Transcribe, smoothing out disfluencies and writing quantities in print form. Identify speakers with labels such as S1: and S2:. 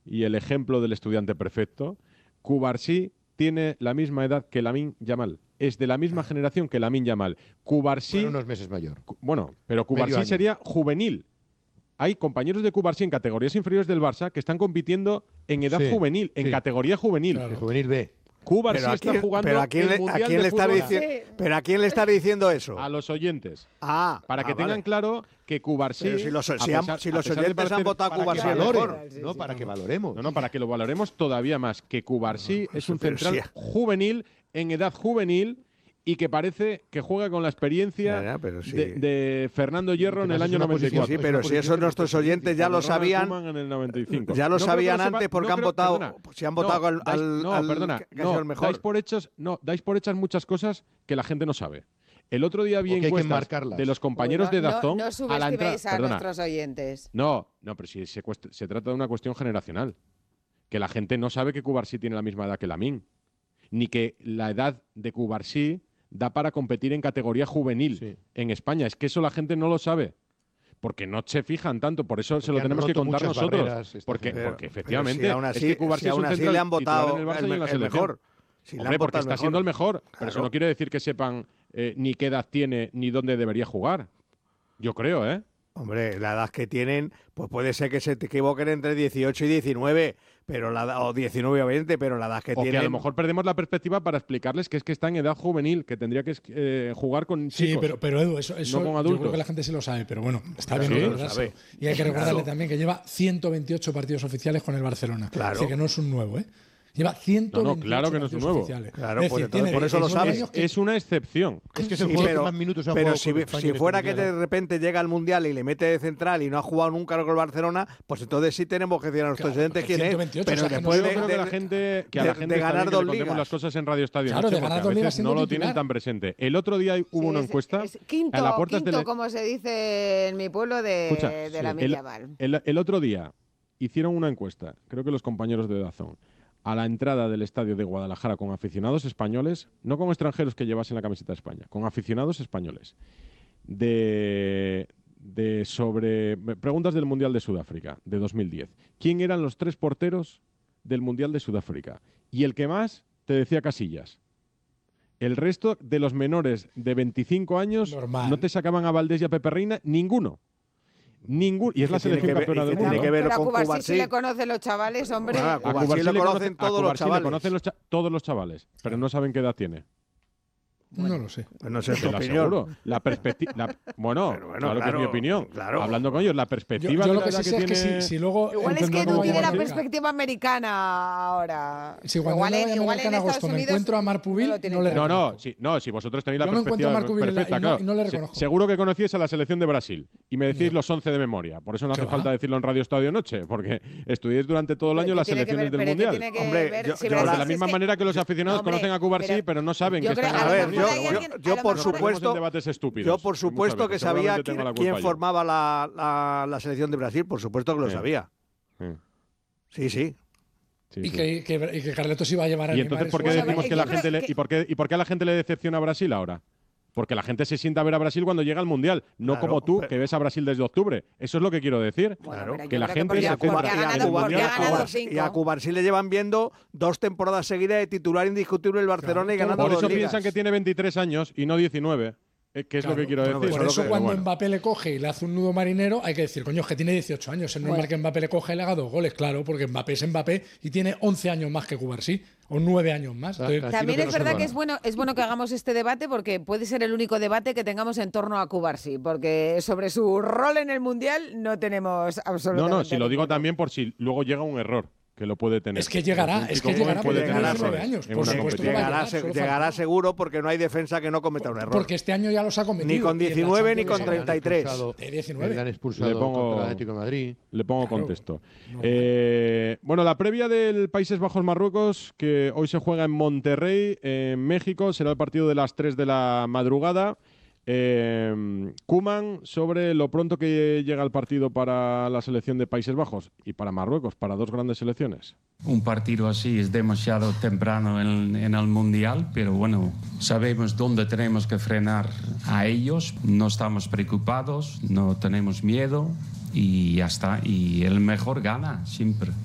S1: y el ejemplo del estudiante perfecto, Cubarsí tiene la misma edad que Lamine Yamal. Es de la misma generación que Lamine Yamal. Cubarsí...
S2: Bueno, unos meses mayor.
S1: Bueno, pero Cubarsí sería juvenil. Hay compañeros de Cubarsí en categorías inferiores del Barça que están compitiendo en edad juvenil, en categoría juvenil.
S2: Claro. Juvenil B.
S1: Cubarsí está jugando el Mundial de Fútbol.
S3: ¿Pero a quién le estás diciendo eso?
S1: A los oyentes.
S3: Para
S1: que tengan claro que Cubarsí...
S3: Pero si los oyentes han votado a Cubarsí mejor.
S2: No, para que valoremos.
S1: No, para que lo valoremos todavía más. Que Cubarsí es un central juvenil, en edad juvenil, y que parece que juega con la experiencia de Fernando Hierro en el año 94.
S3: Sí, pero si eso nuestros oyentes ya lo sabían.
S1: En el 95.
S3: Ya lo sabían antes porque han votado. Si han votado al mejor.
S1: Dais por hechas muchas cosas que la gente no sabe. El otro día vi encuestas de los compañeros de DAZN
S4: no subestiméis a nuestros oyentes.
S1: No, pero si se trata de una cuestión generacional. Que la gente no sabe que Cubarsí tiene la misma edad que Lamine. Ni que la edad de Cubarsí da para competir en categoría juvenil en España. Es que eso la gente no lo sabe. Porque no se fijan tanto, por eso se lo tenemos que contar nosotros. Porque efectivamente,
S3: es
S1: que Cubarsí es un central
S3: le han votado
S1: en el Barça y en la selección.
S3: Mejor.
S1: Hombre, porque está siendo el mejor. Pero eso no quiere decir que sepan ni qué edad tiene ni dónde debería jugar. Yo creo, ¿eh?
S3: Hombre, la edad que tienen, pues puede ser que se te equivoquen entre 18 y 19, pero o 19 o 20, pero la edad que tienen...
S1: O que a lo mejor perdemos la perspectiva para explicarles que es que está en edad juvenil, que tendría que jugar con chicos.
S5: Sí, pero Edu, eso
S1: no con adultos.
S5: Yo creo que la gente se lo sabe, pero bueno, está bien recordarse. Y hay que recordarle también que lleva 128 partidos oficiales con el Barcelona.
S3: Claro.
S5: Así que no es un nuevo, ¿eh? Lleva 128
S1: claro que no es un nuevo.
S3: Claro, decir, por eso lo sabes.
S1: Es una excepción.
S2: Es que es el juego que más minutos ha
S3: jugado.
S2: Pero
S3: si fuera que de repente llega al Mundial y le mete de central y no ha jugado nunca con el Barcelona, pues entonces sí tenemos que decir a nuestros oyentes quién es.
S5: Pero
S1: después de la gente
S3: de ganar dos ligas.
S1: Contemos las cosas en Radio Estadio
S5: Claro,
S1: Noche,
S5: de ganar
S1: porque
S5: dos
S1: a
S5: ligas
S1: veces no lo tienen tan presente. El otro día hubo una encuesta
S4: quinto,
S1: a las puertas
S4: quinto, como se dice en mi pueblo, de Lamine Yamal.
S1: El otro día hicieron una encuesta, creo que los compañeros de DAZN, a la entrada del estadio de Guadalajara con aficionados españoles, no con extranjeros que llevasen la camiseta de España, con aficionados españoles, sobre preguntas del Mundial de Sudáfrica de 2010. ¿Quién eran los 3 porteros del Mundial de Sudáfrica? Y el que más te decía Casillas. El resto de los menores de 25 años no te sacaban a Valdés y a Pepe Reina, ninguno. Y es la selección campeona del mundo.
S4: Pero a Cubarsí sí le conocen los chavales, hombre.
S3: A Cubarsí le conocen todos los chavales.
S1: Le conocen todos los chavales, pero no saben qué edad tiene.
S5: Bueno, no lo sé.
S3: No sé tu
S1: opinión. La perspectiva. Bueno, claro que es mi opinión.
S3: Claro.
S1: Hablando con ellos, la perspectiva
S5: yo lo que sí sé es que si luego.
S4: Igual es que Edu tiene la perspectiva americana ahora.
S5: Si cuando igual en agosto me encuentro a Marc Pubil, no le reconozco.
S1: Si vosotros tenéis la perspectiva perfecta, claro.
S5: No le reconozco.
S1: Seguro que conocíais a la selección de Brasil y me decís los 11 de memoria. Por eso no hace falta decirlo en Radio Estadio Noche, porque estudiáis durante todo el año las selecciones del Mundial.
S3: Hombre,
S1: de la misma manera que los aficionados conocen a Cubarsí, pero no saben que están
S3: en el Mundial. Yo por supuesto que sabía quién formaba la selección de Brasil, por supuesto que lo sabía. Sí.
S5: Y que Carletos iba a llevar a
S1: ¿Y entonces por qué decimos que la gente ¿y por qué a la gente le decepciona Brasil ahora? Porque la gente se sienta a ver a Brasil cuando llega al Mundial, no como tú, que ves a Brasil desde octubre. Eso es lo que quiero decir.
S4: Claro.
S1: Que la gente se
S3: y a Cubarsí le llevan viendo 2 temporadas seguidas de titular indiscutible el Barcelona y ganando 2 ligas.
S1: Por eso piensan que tiene 23 años y no 19. Que es lo que quiero decir.
S5: Por eso cuando Mbappé le coge y le hace un nudo marinero, hay que decir, coño, es que tiene 18 años. Es normal que Mbappé le coge y le haga 2 goles, claro, porque Mbappé es Mbappé y tiene 11 años más que Cubarsí, o 9 años más. Entonces,
S4: también es verdad que es bueno que hagamos este debate, porque puede ser el único debate que tengamos en torno a Cubarsí, porque sobre su rol en el Mundial no tenemos absolutamente
S1: No, si lo digo también por si luego llega un error. Que lo puede tener.
S5: Es que llegará porque tiene 19 años. Por supuesto
S3: llegará seguro, porque no hay defensa que no cometa un error.
S5: Porque este año ya los ha cometido.
S3: Ni con 19 ni con 33.
S5: Le
S2: han expulsado contra el Atlético de Madrid.
S1: Le pongo contexto. Bueno, la previa del Países Bajos-Marruecos, que hoy se juega en Monterrey, en México, será el partido de las 3 de la madrugada. Koeman, sobre lo pronto que llega el partido para la selección de Países Bajos y para Marruecos, para 2 grandes selecciones.
S6: Un partido así es demasiado temprano en el Mundial, pero bueno, sabemos dónde tenemos que frenar a ellos, no estamos preocupados, no tenemos miedo y ya está. Y el mejor gana siempre.